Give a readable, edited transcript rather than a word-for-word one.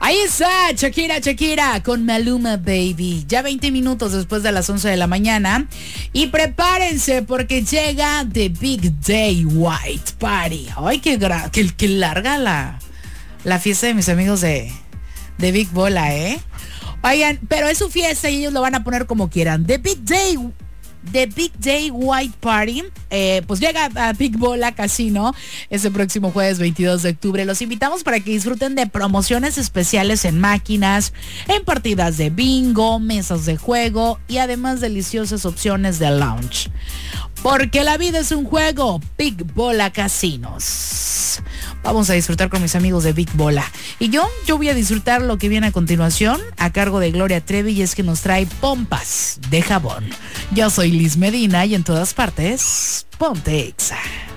Ahí está, Shakira, con Maluma Baby. Ya 20 minutos después de las 11 de la mañana. Y prepárense porque llega The Big Day White Party. Ay, qué larga la fiesta de mis amigos de Big Bola, ¿eh? Oigan, pero es su fiesta y ellos lo van a poner como quieran. The Big Day White Party, pues llega a Big Bola Casino este próximo jueves 22 de octubre. Los invitamos para que disfruten de promociones especiales en máquinas, en partidas de bingo, mesas de juego y además deliciosas opciones de lounge. Porque la vida es un juego. Big Bola Casinos. Vamos a disfrutar con mis amigos de Big Bola. Y yo voy a disfrutar lo que viene a continuación a cargo de Gloria Trevi, y es que nos trae pompas de jabón. Yo soy Liz Medina y en todas partes, ponte Exa.